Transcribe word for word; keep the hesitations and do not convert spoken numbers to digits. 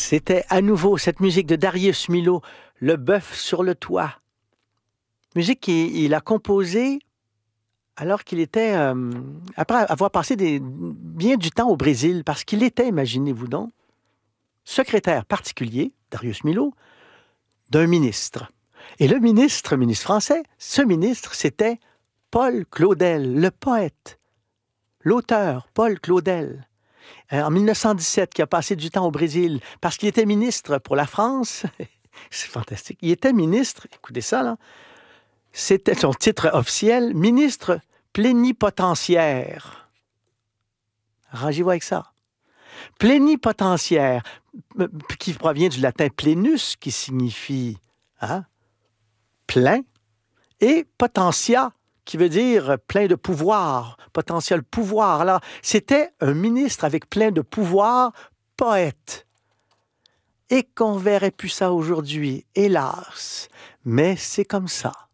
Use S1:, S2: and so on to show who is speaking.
S1: C'était à nouveau cette musique de Darius Milhaud, Le bœuf sur le toit. Musique qu'il a composée alors qu'il était, euh, après avoir passé des, bien du temps au Brésil, parce qu'il était, imaginez-vous donc, secrétaire particulier, Darius Milhaud, d'un ministre. Et le ministre, ministre français, ce ministre, c'était Paul Claudel, le poète, l'auteur Paul Claudel. En mille neuf cent dix-sept, qui a passé du temps au Brésil, parce qu'il était ministre pour la France. C'est fantastique. Il était ministre, écoutez ça, là. C'était son titre officiel, ministre plénipotentiaire. Arrangez-vous avec ça. Plénipotentiaire, qui provient du latin plenus, qui signifie hein, plein, et potentia, qui veut dire plein de pouvoir, potentiel pouvoir. Alors, c'était un ministre avec plein de pouvoir, poète. Et qu'on verrait plus ça aujourd'hui, hélas. Mais c'est comme ça.